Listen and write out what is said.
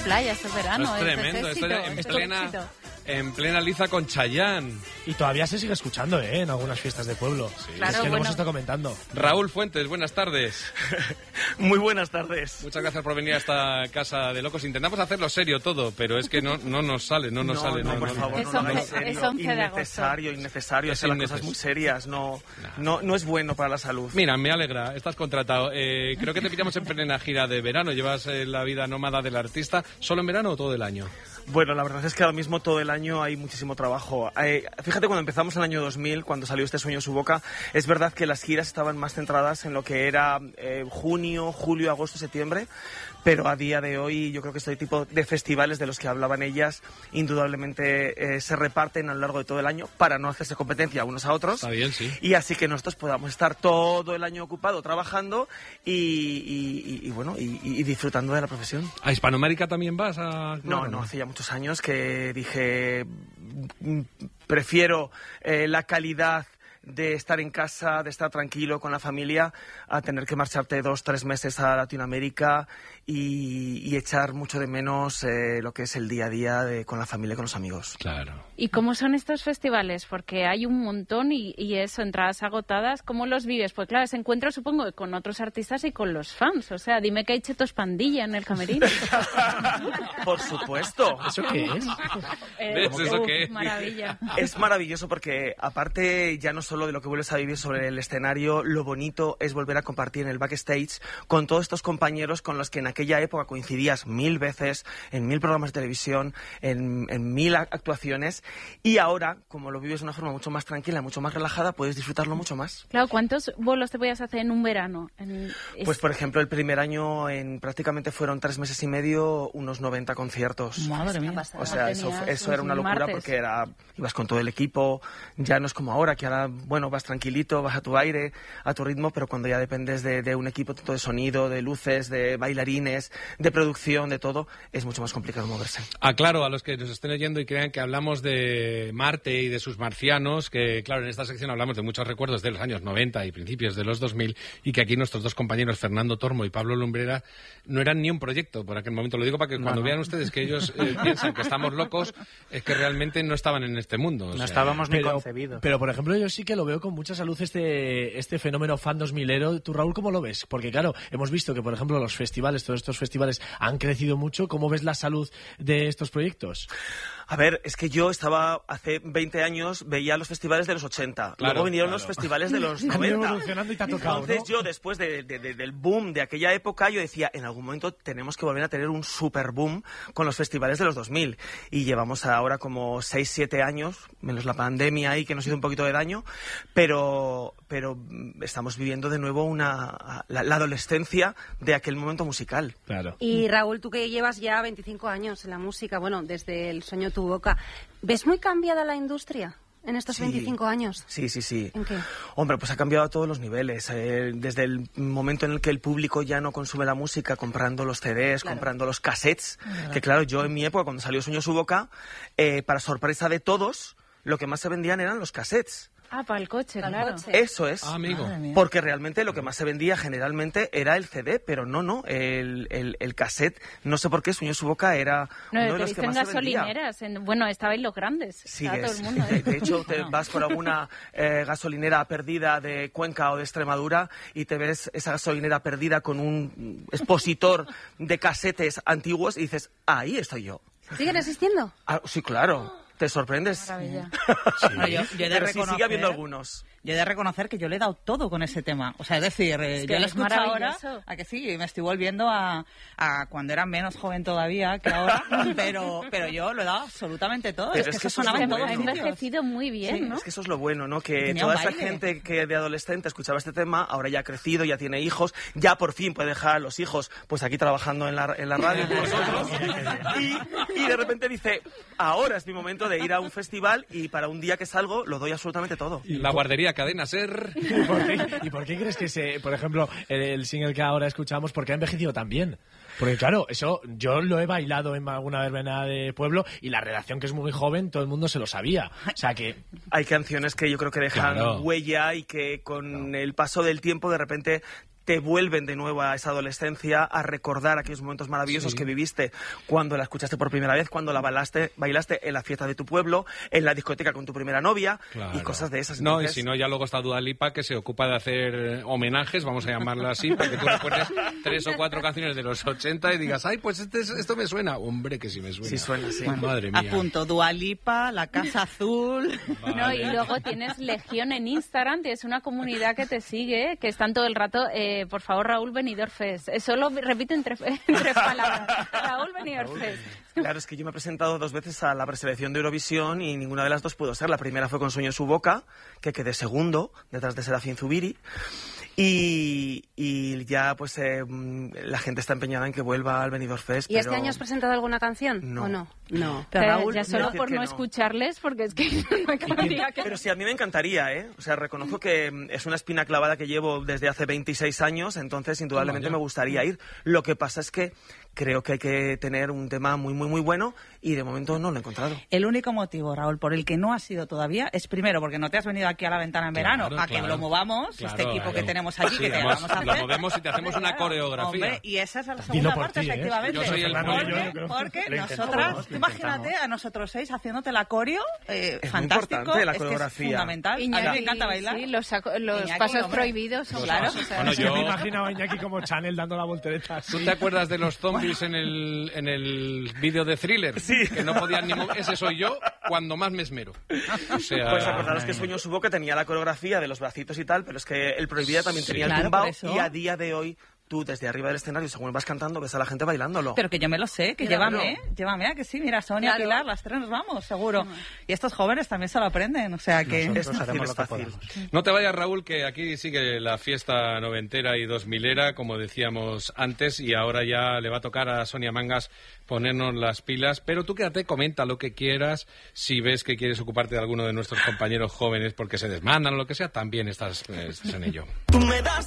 playa, este verano. Es tremendo, éxito, en plena liza con Chayanne. Y todavía se sigue escuchando, en algunas fiestas de pueblo. Sí. Claro, es que lo bueno. hemos estado comentando. Raúl Fuentes, buenas tardes. Muy buenas tardes. Muchas gracias por venir a esta casa de locos. Intentamos hacerlo serio todo, pero es que no nos sale, no nos sale. No, por favor, Es no lo hagáis 11 serio. es 11 de Innecesario Es hacer las innecesario. cosas muy serias. No es bueno para la salud. Mira, me alegra, estás contratado. Creo que te pillamos en plena gira de verano. Llevas la vida nómada del artista. ¿Solo en verano o todo el año? Bueno, la verdad es que ahora mismo todo el año hay muchísimo trabajo. Fíjate, cuando empezamos el año 2000, cuando salió Este sueño en su boca, es verdad que las giras estaban más centradas en lo que era junio, julio, agosto, septiembre, pero a día de hoy yo creo que este tipo de festivales de los que hablaban ellas indudablemente se reparten a lo largo de todo el año para no hacerse competencia unos a otros. Está bien, sí. Y así que nosotros podamos estar todo el año ocupado trabajando y disfrutando de la profesión. ¿A Hispanoamérica también vas? No, hace ya muchos años que dije prefiero la calidad de estar en casa, de estar tranquilo con la familia, a tener que marcharte 2-3 meses a Latinoamérica y echar mucho de menos lo que es el día a día con la familia y con los amigos. Claro. ¿Y cómo son estos festivales? Porque hay un montón y eso, entradas agotadas. ¿Cómo los vives? Pues claro, ese encuentro supongo que con otros artistas y con los fans. O sea, dime que hay Chetos Pandilla en el camerino. Por supuesto. ¿Eso qué es? ¿Ves eso qué es? Maravilla. Es maravilloso porque, aparte ya no solo de lo que vuelves a vivir sobre el escenario, lo bonito es volver a compartir en el backstage con todos estos compañeros con los que en aquella época coincidías 1000 veces, en 1000 programas de televisión, en 1000 actuaciones, y ahora, como lo vives de una forma mucho más tranquila, mucho más relajada, puedes disfrutarlo mucho más. Claro, ¿cuántos bolos te podías hacer en un verano? Pues, por ejemplo, el primer año prácticamente fueron 3 meses y medio, unos 90 conciertos. Madre mía. O sea, eso era una locura porque ibas con todo el equipo, ya no es como ahora, que ahora, bueno, vas tranquilito, vas a tu aire, a tu ritmo, pero cuando ya dependes de un equipo tanto de sonido, de luces, de bailarines, de producción, de todo, es mucho más complicado moverse. Aclaro a los que nos estén oyendo y crean que hablamos de Marte y de sus marcianos, que claro, en esta sección hablamos de muchos recuerdos de los años 90 y principios de los 2000, y que aquí nuestros dos compañeros, Fernando Tormo y Pablo Lumbrera, no eran ni un proyecto por aquel momento. Lo digo para que cuando vean ustedes que ellos piensan que estamos locos, es que realmente no estaban en este mundo. No estábamos ni concebidos. Pero, por ejemplo, yo sí que lo veo con mucha salud este fenómeno fan 2000ero. ¿Tú, Raúl, cómo lo ves? Porque, claro, hemos visto que, por ejemplo, los festivales, todos estos festivales han crecido mucho. ¿Cómo ves la salud de estos proyectos? A ver, es que yo estaba hace 20 años, veía los festivales de los 80. Claro, Luego vinieron los festivales de los 90. Evolucionando y te ha tocado, Entonces ¿no? yo, después del boom de aquella época, yo decía, en algún momento tenemos que volver a tener un super boom con los festivales de los 2000. Y llevamos ahora como 6-7 años, menos la pandemia ahí, que nos hizo un poquito de daño, pero estamos viviendo de nuevo la adolescencia de aquel momento musical. Claro. Y Raúl, tú que llevas ya 25 años en la música, bueno, desde El sueño tu boca, ¿ves muy cambiada la industria en estos 25 años? Sí. ¿En qué? Hombre, pues ha cambiado a todos los niveles. Desde el momento en el que el público ya no consume la música comprando los CDs, Claro. comprando los cassettes, que claro, yo en mi época, cuando salió Sueño su boca, para sorpresa de todos, lo que más se vendían eran los cassettes. Ah, para el coche, Para el claro. coche. Eso es. Ah, amigo. Porque realmente lo que más se vendía generalmente era el CD, pero no, el cassette, no sé por qué, Sueño su boca era No, uno de te los viste que en más se vendía. gasolineras. Bueno, estaba en los grandes. Estaba todo el mundo. De hecho, te vas por alguna gasolinera perdida de Cuenca o de Extremadura y te ves esa gasolinera perdida con un expositor de casetes antiguos y dices, ahí estoy yo. ¿Siguen existiendo? Ah, sí, claro. Te sorprendes. Maravilla. Bueno, yo he de Pero sí sigue habiendo reconocer- algunos. Yo he de reconocer que yo le he dado todo con ese tema. O sea, es decir, Es que yo lo es escucho ahora, maravilloso. a que sí, me estoy volviendo a cuando era menos joven todavía que ahora, pero yo lo he dado absolutamente todo. Pero Es que es que eso eso es sonaba en lo todos Ha bueno. sitios. envejecido muy bien, Sí, ¿no? Es que eso es lo bueno, ¿no? Que Tenía toda un esa baile. gente que de adolescente escuchaba este tema, ahora ya ha crecido, ya tiene hijos, ya por fin puede dejar a los hijos pues aquí trabajando en la radio con nosotros. y de repente dice, ahora es mi momento de ir a un festival y para un día que salgo lo doy absolutamente todo. La guardería Cadena Ser. ¿Y por qué crees que, por ejemplo, el single que ahora escuchamos, por qué ha envejecido tan bien? Porque claro, eso yo lo he bailado en alguna verbena de pueblo y la redacción, que es muy joven, todo el mundo se lo sabía. O sea que... Hay canciones que yo creo que dejan Claro. huella y que con el paso del tiempo de repente te vuelven de nuevo a esa adolescencia, a recordar aquellos momentos maravillosos que viviste cuando la escuchaste por primera vez, cuando la bailaste en la fiesta de tu pueblo, en la discoteca con tu primera novia y cosas de esas. No, Entonces... y si no, ya luego está Dua Lipa, que se ocupa de hacer homenajes, vamos a llamarlo así, para que tú recuerdes 3 o 4 canciones de los 80 y digas, ay, pues esto me suena. Hombre, que sí me suena. Sí suena, sí. Bueno, madre mía. Apunto, Dua Lipa, La Casa Azul... Vale. No, y luego tienes Legión en Instagram, tienes una comunidad que te sigue, que están todo el rato, por favor, Raúl Benidorm Fest. Solo repiten tres palabras. Raúl Benidorm Fest. Claro, es que yo me he presentado 2 veces a la preselección de Eurovisión y ninguna de las 2 pudo ser. La primera fue con Sueño en su boca, que quedé segundo, detrás de Serafín Zubiri. Y ya pues la gente está empeñada en que vuelva al Benidorm Fest. ¿Y este año has presentado alguna canción? No. ¿O no? No. Pero Raúl, ya solo decir por que no no. escucharles, porque es que no cabría que... Pero sí, a mí me encantaría, ¿eh? O sea, reconozco que es una espina clavada que llevo desde hace 26 años, entonces indudablemente me gustaría ir. Lo que pasa es que creo que hay que tener un tema muy, muy, muy bueno y de momento no lo he encontrado. El único motivo, Raúl, por el que no has ido todavía es primero porque no te has venido aquí a la ventana en verano a que lo movamos, este equipo que tenemos aquí, que te vamos a hacer. Lo movemos y te hacemos una coreografía. Hombre, y esa es la Dilo segunda por parte, ti, efectivamente. Yo soy el Porque Lo nosotras, tú imagínate a nosotros 6 haciéndote la coreo, fantástico. importante la es que coreografía. es fundamental. A mí me encanta bailar. Sí, los Iñaki, pasos hombre. prohibidos son Claro. claros. O sea, Bueno, Es que yo- me imaginaba a Iñaki como Chanel dando la voltereta así. ¿Tú te acuerdas de los zombies en el vídeo de Thriller? Sí. Que no podían ni mover. Ese soy yo cuando más me esmero. O sea... Pues acordaros que Sueño en su boca tenía la coreografía de los bracitos y tal, pero es que el Prohibida también tenía el Claro, tumbao por eso. y a día de hoy tú desde arriba del escenario, según vas cantando, ves a la gente bailándolo. Pero que yo me lo sé, que Claro. llévame a que sí, mira, Sonia, Claro. Pilar, las 3 nos vamos, seguro. Y estos jóvenes también se lo aprenden, o sea que... Es fácil, es fácil. No te vayas, Raúl, que aquí sigue la fiesta noventera y 2000era, como decíamos antes, y ahora ya le va a tocar a Sonia Mangas ponernos las pilas. Pero tú quédate, comenta lo que quieras. Si ves que quieres ocuparte de alguno de nuestros compañeros jóvenes porque se desmandan o lo que sea, también estás en ello. Tú me das